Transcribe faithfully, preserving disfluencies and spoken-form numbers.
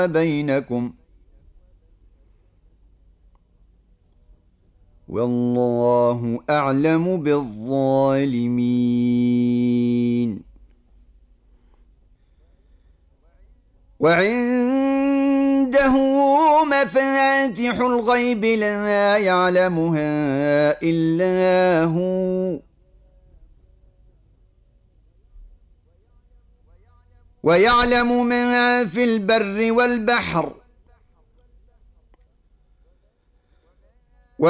بينكم والله أعلم بالظالمين. وعنده مفاتح الغيب لا يعلمها إلا هو ويعلم ما في البر والبحر